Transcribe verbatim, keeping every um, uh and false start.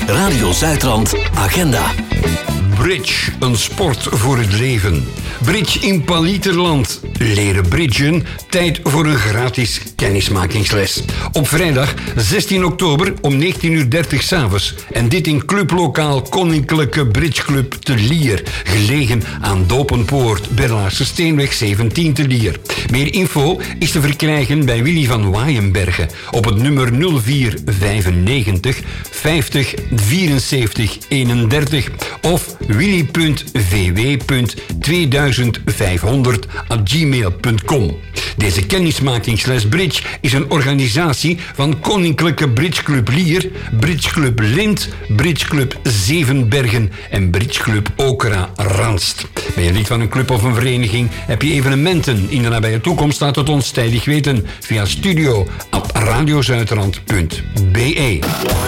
Radio Zuidrand Agenda. Bridge, een sport voor het leven. Bridge in Paliterland. Leren bridgen, tijd voor een gratis kennismakingsles. Op vrijdag zestien oktober om negentien uur dertig 's avonds. En dit in clublokaal Koninklijke Bridgeclub te Lier. Gelegen aan Dopenpoort, Berlaarse Steenweg zeventien te Lier. Meer info is te verkrijgen bij Willy van Waaienbergen op het nummer nul vier vijfennegentig vijftig vierenzeventig eenendertig of willy punt v w punt tweeduizendvijfhonderd at gmail punt com. Deze kennismakingsles Bridge is een organisatie van Koninklijke Bridgeclub Lier, Bridgeclub Lint, Bridgeclub Zevenbergen en Bridgeclub Okra Ranst. Ben je lid van een club of een vereniging? Heb je evenementen in de nabije toekomst? Laat het ons tijdig weten via studio op radiozuidrand punt b e.